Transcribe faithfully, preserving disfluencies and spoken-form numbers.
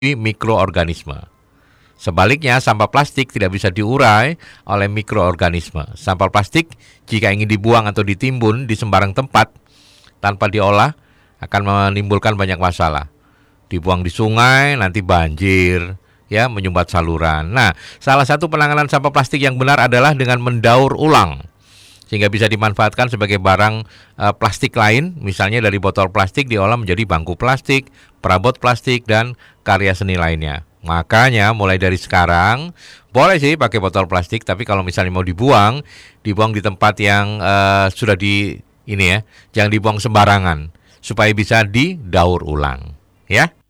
mikroorganisme. Sebaliknya, sampah plastik tidak bisa diurai oleh mikroorganisme. Sampah plastik jika ingin dibuang atau ditimbun di sembarang tempat tanpa diolah akan menimbulkan banyak masalah. Dibuang di sungai, nanti banjir, ya, menyumbat saluran. Nah, salah satu penanganan sampah plastik yang benar adalah dengan mendaur ulang, sehingga bisa dimanfaatkan sebagai barang e, plastik lain, misalnya dari botol plastik diolah menjadi bangku plastik, perabot plastik, dan karya seni lainnya. Makanya mulai dari sekarang boleh sih pakai botol plastik, tapi kalau misalnya mau dibuang, dibuang di tempat yang e, sudah di ini ya, jangan dibuang sembarangan supaya bisa didaur ulang, ya.